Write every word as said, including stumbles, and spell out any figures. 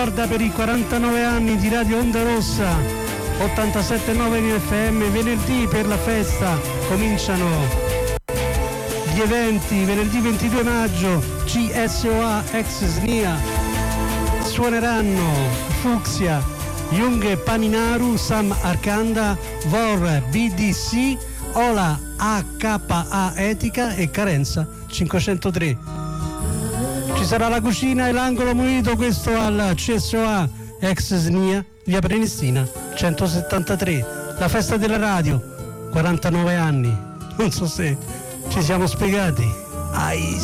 ricorda per i quarantanove anni di Radio Onda Rossa, ottantasette virgola nove in F M. Venerdì per la festa cominciano gli eventi. Venerdì ventidue maggio C S O A ex S N I A suoneranno Fucsia, Jung Paminaru, Sam Arcanda, Vor, B D C, Ola A K A Etica e Carenza cinquecentotre. Ci sarà la cucina e l'angolo munito, questo al C S O A ex S N I A, via Prenestina centosettantatré. La festa della radio, quarantanove anni. Non so se ci siamo spiegati. Ai